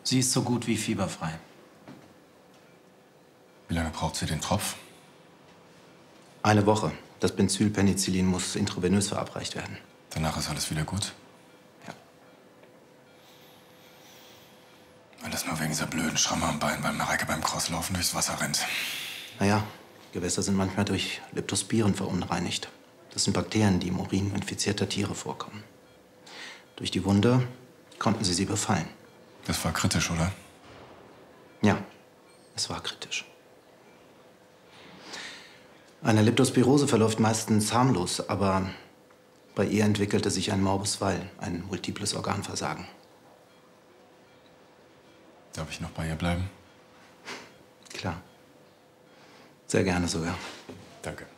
Sie ist so gut wie fieberfrei. Wie lange braucht sie den Tropf? Eine Woche. Das Benzylpenicillin muss intravenös verabreicht werden. Danach ist alles wieder gut? Ja. Alles nur wegen dieser blöden Schramme am Bein, weil Mareike beim Crosslaufen durchs Wasser rennt. Naja, Gewässer sind manchmal durch Leptospiren verunreinigt. Das sind Bakterien, die im Urin infizierter Tiere vorkommen. Durch die Wunde konnten sie befallen. Das war kritisch, oder? Ja, es war kritisch. Eine Leptospirose verläuft meistens harmlos, aber bei ihr entwickelte sich ein Morbus Wall, ein multiples Organversagen. Darf ich noch bei ihr bleiben? Klar. Sehr gerne sogar. Danke.